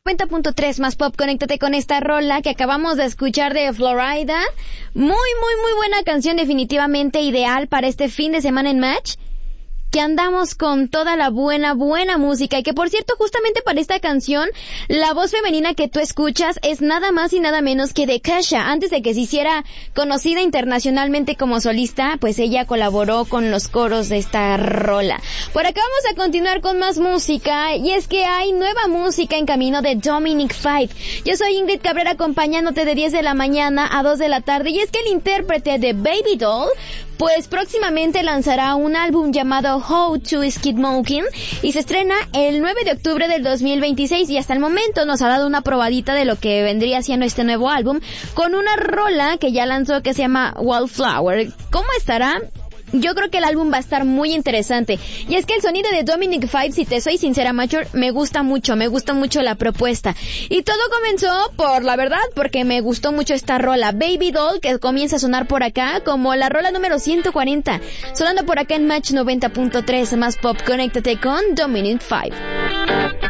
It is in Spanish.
90.3 más pop, conéctate con esta rola que acabamos de escuchar de Florida. Muy buena canción, definitivamente ideal para este fin de semana en Match, que andamos con toda la buena música. Y que, por cierto, justamente para esta canción, la voz femenina que tú escuchas es nada más y nada menos que de Kesha. Antes de que se hiciera conocida internacionalmente como solista, pues ella colaboró con los coros de esta rola. Por acá vamos a continuar con más música, y es que hay nueva música en camino de Dominic Five. Yo soy Ingrid Cabrera, acompañándote de 10 de la mañana a 2 de la tarde, y es que el intérprete de Baby Doll pues próximamente lanzará un álbum llamado How to Skid Smoking y se estrena el 9 de octubre del 2026, y hasta el momento nos ha dado una probadita de lo que vendría siendo este nuevo álbum con una rola que ya lanzó que se llama Wildflower. ¿Cómo estará? Yo creo que el álbum va a estar muy interesante. Y es que el sonido de Dominic Five, si te soy sincera, Major, me gusta mucho la propuesta. Y todo comenzó por, la verdad, porque me gustó mucho esta rola, Baby Doll, que comienza a sonar por acá como la rola número 140, sonando por acá en Match 90.3 más pop. Conéctate con Dominic Five.